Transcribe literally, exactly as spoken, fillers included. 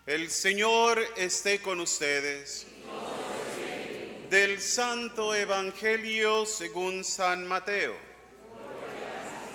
El Señor esté con ustedes. Del Santo Evangelio según San Mateo.